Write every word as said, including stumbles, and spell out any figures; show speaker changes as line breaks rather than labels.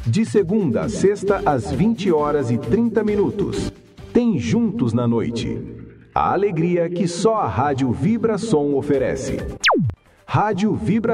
De segunda a sexta, às vinte horas e trinta minutos. Tem Juntos na Noite. A alegria que só a Rádio Vibra Som oferece. Rádio Vibra